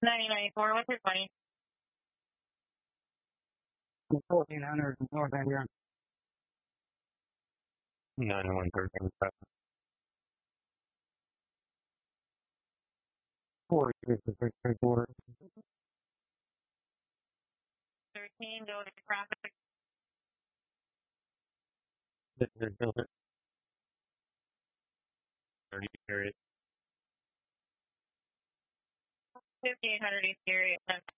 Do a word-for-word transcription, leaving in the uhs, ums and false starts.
ninety ninety-four, what's your twenty? fourteen hundred North End here. nine one thirteen. Four six three quarter. thirteen, go to traffic. This is filter. thirty period. fifty-eight hundred East Erie,